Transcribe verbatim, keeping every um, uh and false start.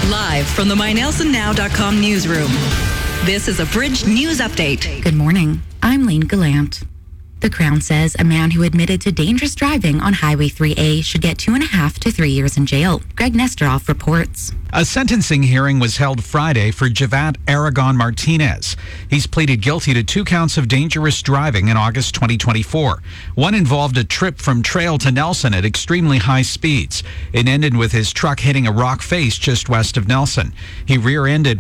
Live from the my nelson now dot com newsroom, this is a Bridge News Update. Good morning. I'm Lane Gallant. The Crown says a man who admitted to dangerous driving on Highway three A should get two and a half to three years in jail. Greg Nestoroff reports. A sentencing hearing was held Friday for Javat Aragon Martinez. He's pleaded guilty to two counts of dangerous driving in August twenty twenty-four. One involved a trip from Trail to Nelson at extremely high speeds. It ended with his truck hitting a rock face just west of Nelson. He rear-ended